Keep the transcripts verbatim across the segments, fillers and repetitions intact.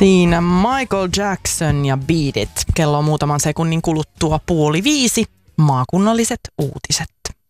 Siinä Michael Jackson ja Beat It. Kello on muutaman sekunnin kuluttua puoli viisi. Maakunnalliset uutiset.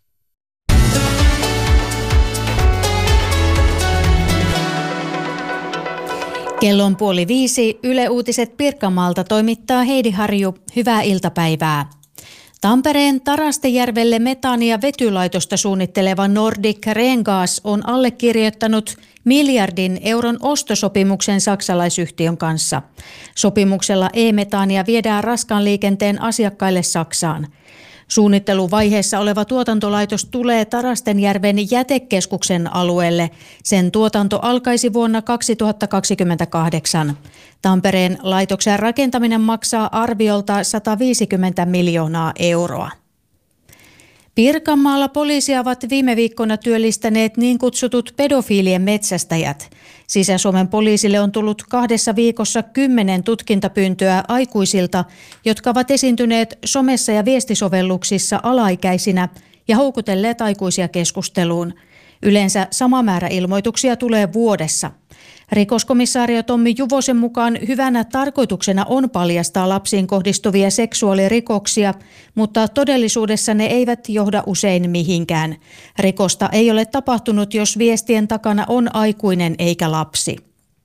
Kello on puoli viisi. Yle Uutiset Pirkanmaalta toimittaa Heidi Harju. Hyvää iltapäivää. Tampereen Tarastejärvelle metaani- ja vetylaitosta suunnitteleva Nordic Rengas on allekirjoittanut miljardin euron ostosopimuksen saksalaisyhtiön kanssa. Sopimuksella e-metaania viedään raskaan liikenteen asiakkaille Saksaan. Suunnitteluvaiheessa oleva tuotantolaitos tulee Tarastenjärven jätekeskuksen alueelle. Sen tuotanto alkaisi vuonna kaksituhattakaksikymmentäkahdeksan. Tampereen laitoksen rakentaminen maksaa arviolta sata viisikymmentä miljoonaa euroa. Pirkanmaalla poliisia ovat viime viikkoina työllistäneet niin kutsutut pedofiilien metsästäjät. Sisä-Suomen poliisille on tullut kahdessa viikossa kymmenen tutkintapyyntöä aikuisilta, jotka ovat esiintyneet somessa ja viestisovelluksissa alaikäisinä ja houkutelleet aikuisia keskusteluun. Yleensä sama määrä ilmoituksia tulee vuodessa. Rikoskomissario Tommi Juvosen mukaan hyvänä tarkoituksena on paljastaa lapsiin kohdistuvia seksuaalirikoksia, mutta todellisuudessa ne eivät johda usein mihinkään. Rikosta ei ole tapahtunut, jos viestien takana on aikuinen eikä lapsi.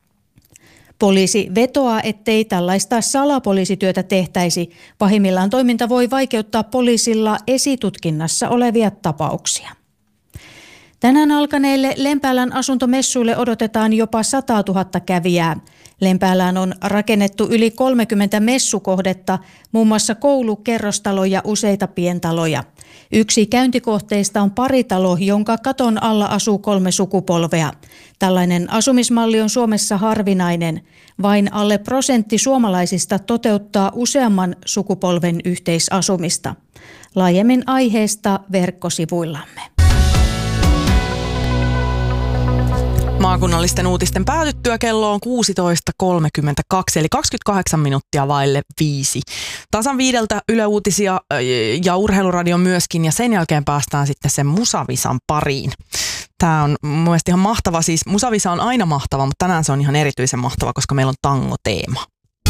Poliisi vetoaa, ettei tällaista salapoliisityötä tehtäisi. Pahimmillaan toiminta voi vaikeuttaa poliisilla esitutkinnassa olevia tapauksia. Tänään alkaneille Lempäälän asuntomessuille odotetaan jopa sata tuhatta kävijää. Lempäälään on rakennettu yli kolmekymmentä messukohdetta, muun muassa koulu, kerrostalo ja useita pientaloja. Yksi käyntikohteista on paritalo, jonka katon alla asuu kolme sukupolvea. Tällainen asumismalli on Suomessa harvinainen. Vain alle prosentti suomalaisista toteuttaa useamman sukupolven yhteisasumista. Laajemmin aiheesta verkkosivuillamme. Maakunnallisten uutisten päätyttyä kello on kuusitoista kolmekymmentäkaksi, eli kaksikymmentäkahdeksan minuuttia vaille viisi. Tasan viideltä Yle Uutisia ja Urheiluradio myöskin, ja sen jälkeen päästään sitten sen Musavisan pariin. Tämä on mun mielestä ihan mahtava, siis Musavisa on aina mahtava, mutta tänään se on ihan erityisen mahtava, koska meillä on tango-teema.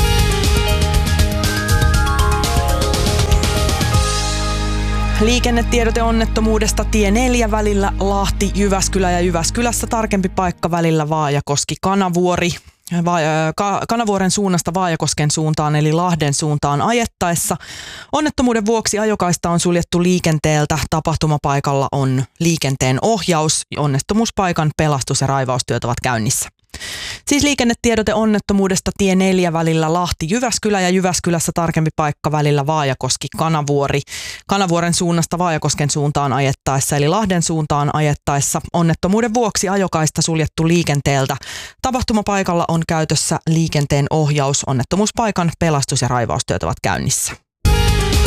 Liikennetiedote onnettomuudesta tie neljä välillä Lahti, Jyväskylä ja Jyväskylässä tarkempi paikka välillä Vaajakoski, Kanavuori. Kanavuoren suunnasta Vaajakosken suuntaan eli Lahden suuntaan ajettaessa. Onnettomuuden vuoksi ajokaista on suljettu liikenteeltä. Tapahtumapaikalla on liikenteen ohjaus. Onnettomuuspaikan pelastus- ja raivaustyöt ovat käynnissä. Siis liikennetiedote onnettomuudesta tie neljä välillä Lahti, Jyväskylä ja Jyväskylässä tarkempi paikka välillä Vaajakoski, Kanavuori. Kanavuoren suunnasta Vaajakosken suuntaan ajettaessa eli Lahden suuntaan ajettaessa. Onnettomuuden vuoksi ajokaista suljettu liikenteeltä. Tapahtumapaikalla on käytössä liikenteen ohjaus. Onnettomuuspaikan pelastus- ja raivaustyöt ovat käynnissä.